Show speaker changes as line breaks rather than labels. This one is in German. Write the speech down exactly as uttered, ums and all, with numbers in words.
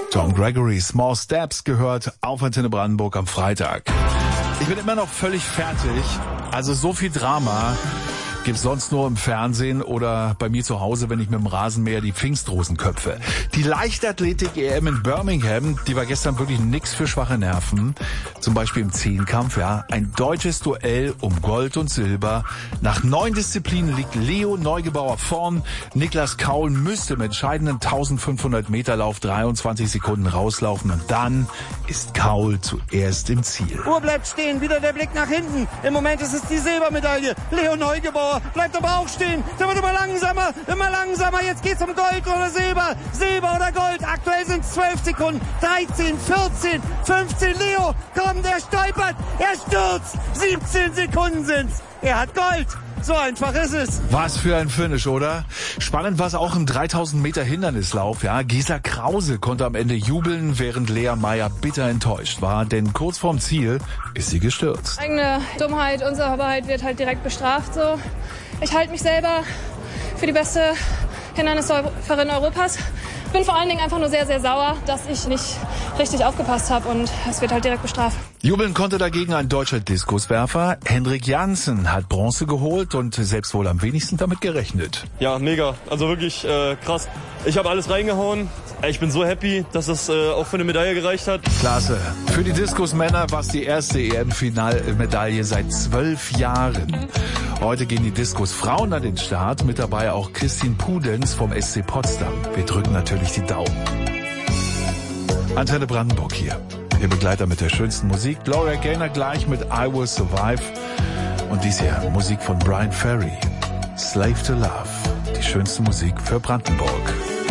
Tom Gregory, Small Steps gehört auf Antenne Brandenburg am Freitag. Ich bin immer noch völlig fertig. Also so viel Drama gibt's sonst nur im Fernsehen oder bei mir zu Hause, wenn ich mit dem Rasenmäher die Pfingstrosen köpfe. Die Leichtathletik-E M in Birmingham, die war gestern wirklich nix für schwache Nerven. Zum Beispiel im Zehnkampf, ja. Ein deutsches Duell um Gold und Silber. Nach neun Disziplinen liegt Leo Neugebauer vorn. Niklas Kaul müsste im entscheidenden eintausendfünfhundert Meter Lauf dreiundzwanzig Sekunden rauslaufen und dann ist Kaul zuerst im Ziel.
Uhr bleibt stehen, wieder der Blick nach hinten. Im Moment ist es die Silbermedaille. Leo Neugebauer bleibt aber auch stehen. Der wird immer langsamer, immer langsamer. Jetzt geht's um Gold oder Silber. Silber oder Gold. Aktuell sind es zwölf Sekunden. dreizehn, vierzehn, fünfzehn. Leo, komm, der stolpert. Er stürzt. siebzehn Sekunden sind's. Er hat Gold. So einfach ist es.
Was für ein Finish, oder? Spannend war es auch im dreitausend Meter Hindernislauf. Ja, Gesa Krause konnte am Ende jubeln, während Lea Meyer bitter enttäuscht war, denn kurz vorm Ziel ist sie gestürzt.
Eigene Dummheit, Unsauberheit wird halt direkt bestraft. So, ich halte mich selber für die beste Hindernisläuferin Europas. Bin vor allen Dingen einfach nur sehr, sehr sauer, dass ich nicht richtig aufgepasst habe und es wird halt direkt bestraft.
Jubeln konnte dagegen ein deutscher Diskuswerfer. Hendrik Jansen hat Bronze geholt und selbst wohl am wenigsten damit gerechnet.
Ja, mega. Also wirklich äh, krass. Ich habe alles reingehauen. Ich bin so happy, dass das äh, auch für eine Medaille gereicht hat.
Klasse. Für die Diskusmänner war es die erste E M-Finalmedaille seit zwölf Jahren. Heute gehen die Diskusfrauen an den Start, mit dabei auch Christine Pudenz vom S C Potsdam. Wir drücken natürlich die Daumen. Antenne Brandenburg hier. Ihr Begleiter mit der schönsten Musik. Gloria Gaynor gleich mit I Will Survive. Und dies hier, Musik von Brian Ferry. Slave to Love. Die schönste Musik für Brandenburg.